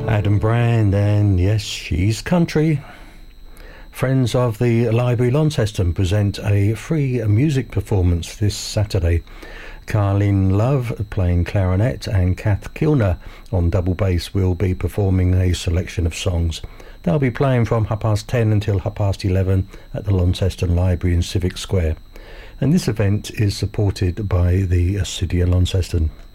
Adam Brand, and yes, she's country. Friends of the Library Launceston present a free music performance this Saturday. Carlene Love playing clarinet and Kath Kilner on double bass will be performing a selection of songs. They'll be playing from 10:30 until 11:30 at the Launceston Library in Civic Square. And this event is supported by the Acidia Launceston.